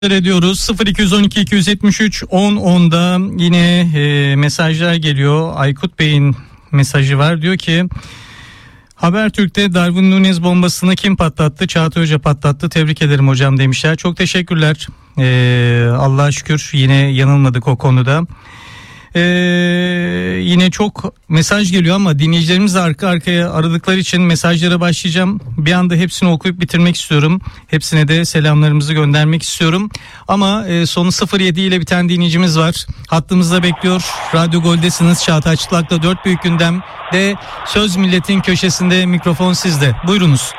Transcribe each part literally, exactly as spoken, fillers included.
ediyoruz. sıfır iki on iki iki yetmiş üç on onda yine e, mesajlar geliyor. Aykut Bey'in mesajı var. Diyor ki Habertürk'te Darwin Núñez bombasını kim patlattı? Çağatay Hoca patlattı. Tebrik ederim hocam demişler. Çok teşekkürler. Ee, Allah'a şükür yine yanılmadık o konuda. Ee, yine çok mesaj geliyor ama dinleyicilerimiz de arka arkaya aradıkları için mesajlara başlayacağım. Bir anda hepsini okuyup bitirmek istiyorum. Hepsine de selamlarımızı göndermek istiyorum. Ama e, sonu sıfır yedi ile biten dinleyicimiz var. Hattımızda bekliyor. Radyo Gol'desiniz. Çağatay Çıtlak'ta dört büyük gündemde Söz Milletin köşesinde mikrofon sizde. Buyurunuz.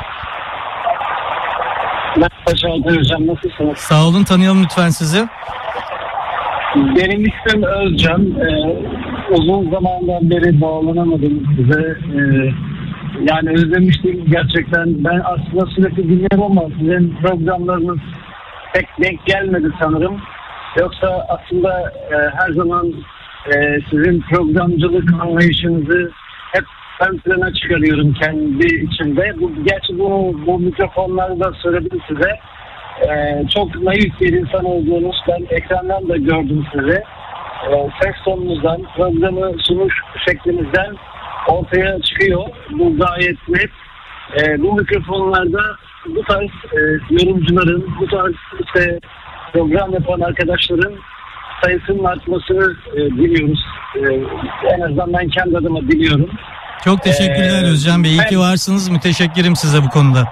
Merhaba Çağatay Hocam, nasılsınız? Sağ olun, tanıyalım lütfen sizi. Benim ismim Özcan. Ee, uzun zamandan beri bağlanamadım size. Ee, yani özlemiştim gerçekten. Ben aslında sürekli dinliyorum ama sizin programlarınız pek denk gelmedi sanırım. Yoksa aslında e, her zaman e, sizin programcılık anlayışınızı hep ön plana çıkarıyorum kendi içimde. Bu, gerçi bu, bu mikrofonlarda söyledim size. Ee, çok naif bir insan olduğunuz, ben ekrandan da gördüm sizi. Ee, ses tonunuzdan, programı sunuş şeklinizden ortaya çıkıyor. Bu gayet net. Ee, bu mikrofonlarda bu tarz e, yorumcuların, bu tarz işte program yapan arkadaşların sayısının artmasını e, diliyoruz. E, en azından ben kendi adıma diliyorum. Çok teşekkürler ee, Özcan Bey. İyi ben... ki varsınız. Müteşekkirim size bu konuda.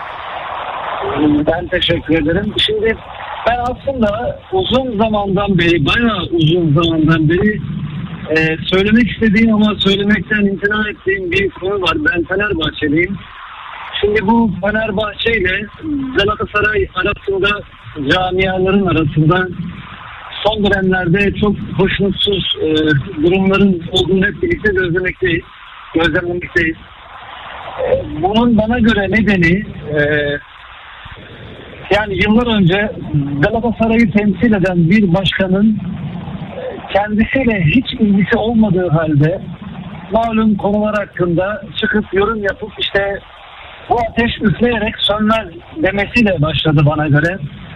Ben teşekkür ederim. Şimdi ben aslında uzun zamandan beri, bayağı uzun zamandan beri e, söylemek istediğim ama söylemekten imtina ettiğim bir konu var. Ben Fenerbahçeliyim. Şimdi bu Fenerbahçe ile Galatasaray arasında, camiaların arasında son dönemlerde çok hoşnutsuz e, durumların olduğunu hep birlikte gözlemekteyiz. Gözlemlemekteyiz. E, bunun bana göre nedeni e, yani yıllar önce Galatasaray'ı temsil eden bir başkanın kendisiyle hiç ilgisi olmadığı halde malum konular hakkında çıkıp yorum yapıp işte bu ateş üfleyerek sönmez demesiyle başladı bana göre.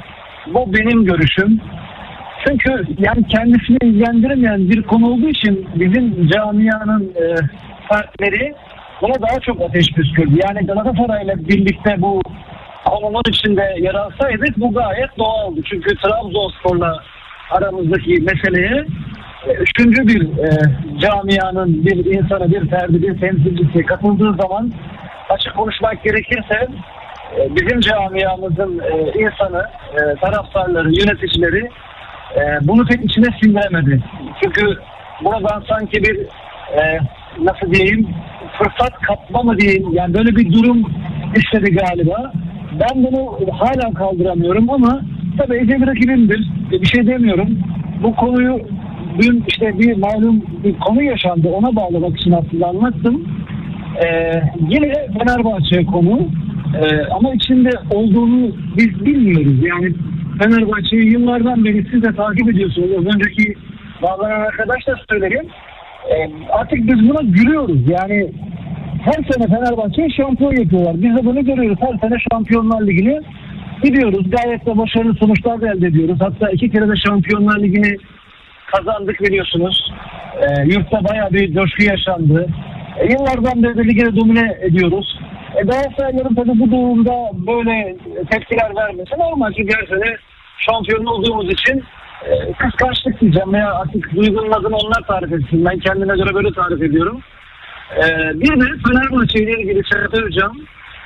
Bu benim görüşüm. Çünkü yani kendisini ilgilendirmeyen bir konu olduğu için bizim camianın e, partileri buna daha çok ateş püskürdü. Yani Galatasaray'la birlikte bu konunun içinde yer alsaydık bu gayet doğaldı. Çünkü Trabzonspor'la aramızdaki meseleye üçüncü bir e, camianın bir insanı, bir ferdi, bir temsilcisi katıldığı zaman açık konuşmak gerekirse e, bizim camiamızın e, insanı, e, taraftarları, yöneticileri e, bunu pek içine sindiremedi. Çünkü buradan sanki bir e, nasıl diyeyim fırsat kapma mı diyeyim yani böyle bir durum istedi galiba. Ben bunu hala kaldıramıyorum ama tabii Ece bir rakibimdir. Bir şey demiyorum. Bu konuyu dün işte bir malum bir konu yaşandı. Ona bağlamak için aslında anlattım. Ee, yine Fenerbahçe konu. Ee, ama içinde olduğunu biz bilmiyoruz. Yani Fenerbahçe'yi yıllardan beri siz de takip ediyorsunuz. Az önceki bağlanan arkadaş da söylerim. Ee, artık biz buna gülüyoruz. Yani her sene Fenerbahçe'yi şampiyon yapıyorlar. Biz de bunu görüyoruz. Her sene Şampiyonlar Ligi'ni gidiyoruz. Gayet de başarılı sonuçlar da elde ediyoruz. Hatta iki kere de Şampiyonlar Ligi'ni kazandık biliyorsunuz. E, yurtta bayağı bir coşku yaşandı. E, yıllardan beri ligde domine ediyoruz. E, Galatasarayların tabii bu durumda böyle tepkiler vermesi normal. Çünkü her sene şampiyon olduğumuz için e, kıskançlık diyeceğim veya artık duygunun adını onlar tarif etsin. Ben kendime göre böyle tarif ediyorum. Ee, bir de Fenerbahçe ile ilgili Çağatay Hocam,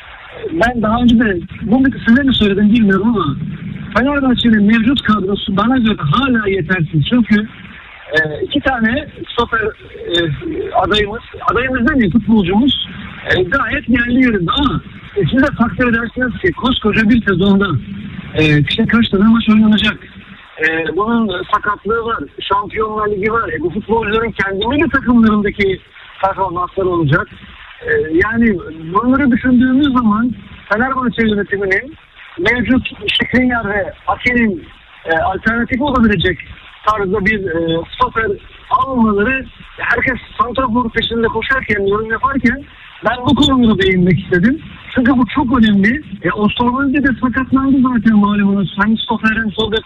ben daha önce de bunu size mi söyledim bilmiyorum ama Fenerbahçe'nin mevcut kadrosu bana göre hala yetersiz. Çünkü e, iki tane stoper e, adayımız, adayımız değil mi futbolcumuz e, gayet yerli yerinde ama e, siz de takdir edersiniz ki koskoca bir sezonda e, işte kaç tane maç oynanacak. E, bunun sakatlığı var, Şampiyonlar Ligi var. E, bu futbolcuların kendi milli takımlarındaki performansları olacak. Ee, yani bunları düşündüğümüz zaman Fenerbahçe yönetiminin mevcut Skriniar ve Ake'nin e, alternatifi olabilecek tarzda bir e, stoper almaları herkes santrafor peşinde koşarken, yorum yaparken Ben bu konuda değinmek istedim. Çünkü bu çok önemli. E, Osterwolde de sakatlandı zaten malumunuz. Hem stoper hem sol bek